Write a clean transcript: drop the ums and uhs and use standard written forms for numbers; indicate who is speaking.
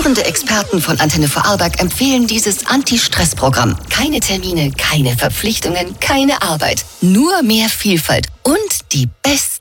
Speaker 1: Führende Experten von Antenne Vorarlberg empfehlen dieses Anti-Stress-Programm. Keine Termine, keine Verpflichtungen, keine Arbeit. Nur mehr Vielfalt und die besten